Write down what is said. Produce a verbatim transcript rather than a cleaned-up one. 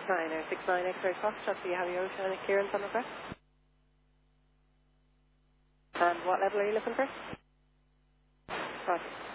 nine oh six nine X-ray Foxtrot, do you have your oceanic clearance on request? And what level are you looking for? Roger.